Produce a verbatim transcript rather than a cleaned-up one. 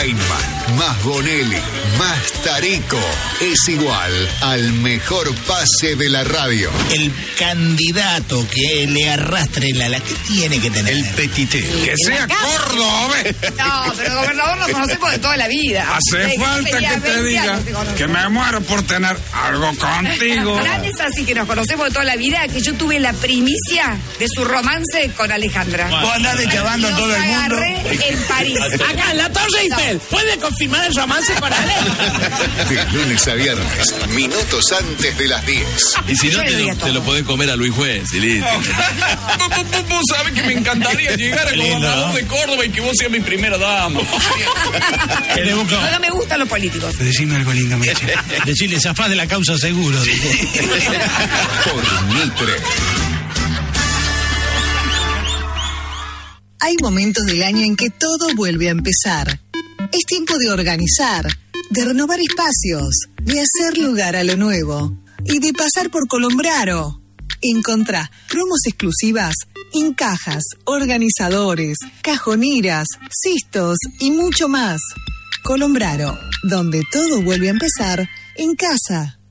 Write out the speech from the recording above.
Feynman, más Bonelli, más Tarico, es igual al mejor pase de la radio. El candidato que le arrastre la la que tiene que tener. El petité. Que sea Córdoba. No, pero el gobernador lo conocemos de toda la vida. Hace Sí, falta tenía que te veinte diga años, te conozco. que me muero por tener algo contigo. Gran es así que nos conocemos de toda la vida, que yo tuve la primicia de su romance con Alejandra. Vos andás deschavando a todo el mundo. Los agarré en París. Acá en la Torre Eiffel. ¿Puede confirmar el romance con Ale? De lunes a viernes, minutos antes de las diez. Y si no, Yo le te diría lo, todo. te lo podés comer a Luis Juez, y listo. Vos sabés que me encantaría llegar a Qué lindo, gobernador ¿no? de Córdoba y que vos seas mi primera dama. No, no me gustan los políticos. Decime algo lindo, me dice. Decirle, zafás de la causa seguro. Por Mitre. Hay momentos del año en que todo vuelve a empezar. Es tiempo de organizar, de renovar espacios, de hacer lugar a lo nuevo y de pasar por Colombraro. Encontrá promos exclusivas en cajas, organizadores, cajoneras, cistos y mucho más. Colombraro, donde todo vuelve a empezar en casa.